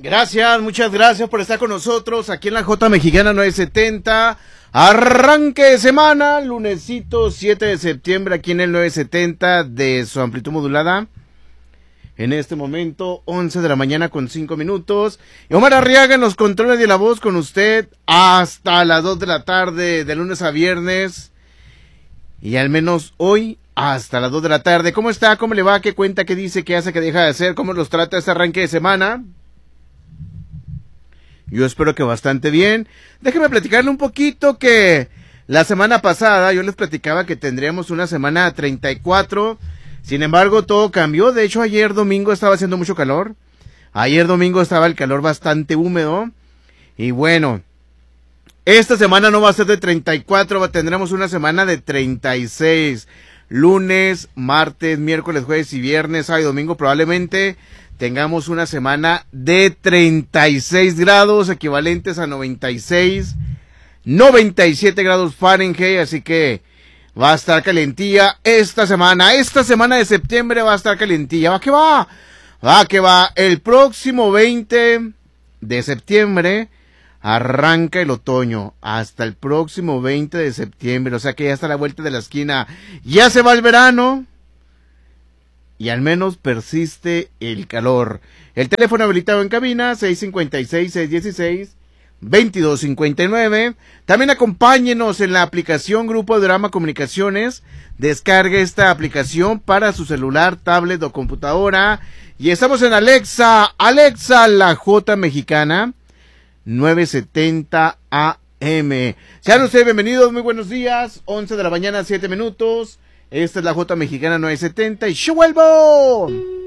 Gracias, muchas gracias por estar con nosotros aquí en la J Mexicana 970. Arranque de semana, lunesito 7 de septiembre aquí en el 970 de su amplitud modulada. En este momento, 11 de la mañana con 5 minutos. Y Omar Arriaga en los controles de la voz con usted hasta las 2 de la tarde, de lunes a viernes. Y al menos hoy hasta las 2 de la tarde. ¿Cómo está? ¿Cómo le va? ¿Qué cuenta? ¿Qué dice? ¿Qué hace? ¿Qué deja de hacer? ¿Cómo los trata este arranque de semana? Yo espero que bastante bien. Déjeme platicarle un poquito que la semana pasada yo les platicaba que tendríamos una semana 34. Sin embargo, todo cambió. De hecho, ayer domingo estaba haciendo mucho calor. Ayer domingo estaba el calor bastante húmedo. Y bueno, esta semana no va a ser de 34, tendremos una semana de 36. Lunes, martes, miércoles, jueves y viernes, sábado y domingo probablemente tengamos una semana de 36 grados, equivalentes a 97 grados Fahrenheit, así que va a estar calentilla esta semana de septiembre va a estar calentilla, va que va, el próximo 20 de septiembre arranca el otoño, hasta el próximo 20 de septiembre, o sea que ya está a la vuelta de la esquina, ya se va el verano, y al menos persiste el calor. El teléfono habilitado en cabina, 656-616-2259. También acompáñenos en la aplicación Grupo Drama Comunicaciones. Descargue esta aplicación para su celular, tablet o computadora. Y estamos en Alexa, la J Mexicana 970 AM. Sean ustedes bienvenidos, muy buenos días. 11 de la mañana, 7 minutos. Esta es la J Mexicana 970 y ¡yo vuelvo!